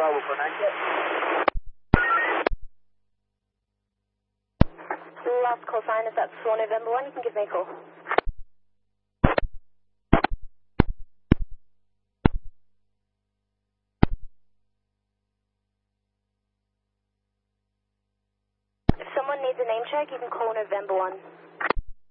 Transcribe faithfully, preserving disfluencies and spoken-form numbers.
Bravo for nine jet. Last call sign is at four November one, you can give me a call. If someone needs a name check, you can call November one.